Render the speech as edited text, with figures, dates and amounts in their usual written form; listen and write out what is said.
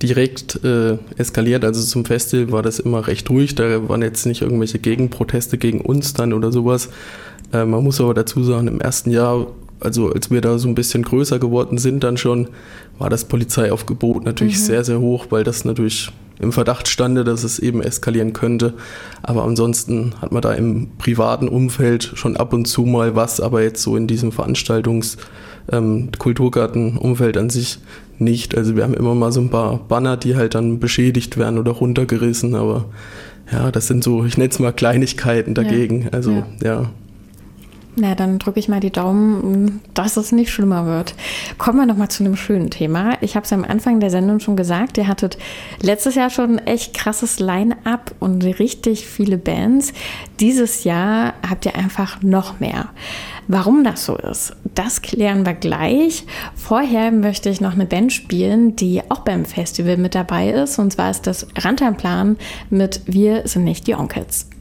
direkt eskaliert. Also zum Festival war das immer recht ruhig. Da waren jetzt nicht irgendwelche Gegenproteste gegen uns dann oder sowas. Man muss aber dazu sagen, im ersten Jahr, also als wir da so ein bisschen größer geworden sind dann schon, war das Polizeiaufgebot natürlich sehr, sehr hoch, weil das natürlich im Verdacht stande, dass es eben eskalieren könnte. Aber ansonsten hat man da im privaten Umfeld schon ab und zu mal was, aber jetzt so in diesem Kulturgarten-Umfeld an sich nicht. Also wir haben immer mal so ein paar Banner, die halt dann beschädigt werden oder runtergerissen, aber ja, das sind so, ich nenne es mal Kleinigkeiten dagegen. Also ja. Na, dann drücke ich mal die Daumen, dass es nicht schlimmer wird. Kommen wir nochmal zu einem schönen Thema. Ich habe es am Anfang der Sendung schon gesagt, ihr hattet letztes Jahr schon ein echt krasses Line-Up und richtig viele Bands. Dieses Jahr habt ihr einfach noch mehr. Warum das so ist, das klären wir gleich. Vorher möchte ich noch eine Band spielen, die auch beim Festival mit dabei ist. Und zwar ist das Rantanplan mit Wir sind nicht die Onkels.